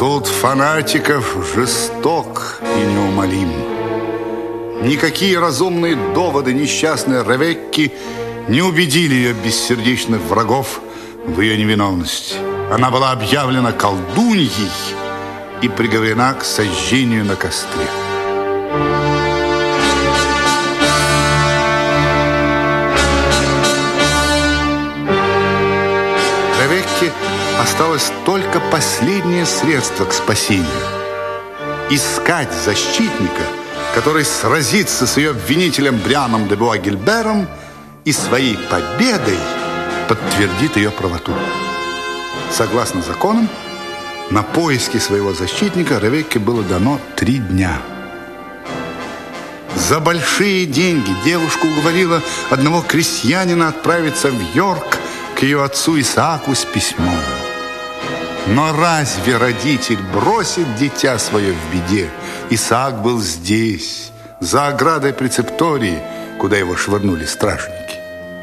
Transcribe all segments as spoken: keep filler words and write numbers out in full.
Суд фанатиков жесток и неумолим. Никакие разумные доводы несчастной Ревекки не убедили ее бессердечных врагов в ее невиновности. Она была объявлена колдуньей и приговорена к сожжению на костре. Ревекке осталось только последнее средство к спасению – искать защитника, который сразится с ее обвинителем Брианом де Буа-Гильбером и своей победой подтвердит ее правоту. Согласно законам, на поиски своего защитника Ревекке было дано три дня. За большие деньги девушка уговорила одного крестьянина отправиться в Йорк к ее отцу Исааку с письмом. Но разве родитель бросит дитя свое в беде? Исаак был здесь, за оградой прецептории, куда его швырнули стражники.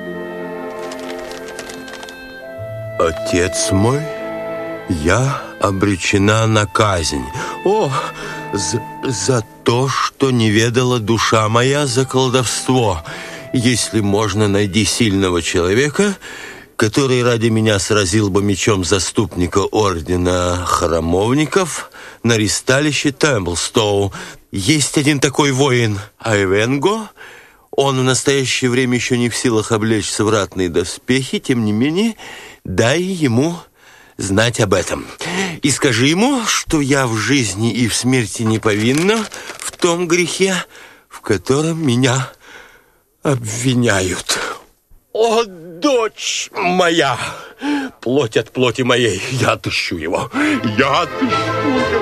Отец мой, я обречена на казнь. О, за, за то, что не ведала душа моя за колдовство. Если можно, найди сильного человека, который ради меня сразил бы мечом заступника ордена храмовников на ристалище Темплстоу. Есть один такой воин, Айвенго. Он в настоящее время еще не в силах облечься в ратные доспехи. Тем не менее, дай ему знать об этом. И скажи ему, что я в жизни и в смерти не повинна в том грехе, в котором меня обвиняют. О, дочь моя, плоть от плоти моей, я отыщу его, я отыщу его.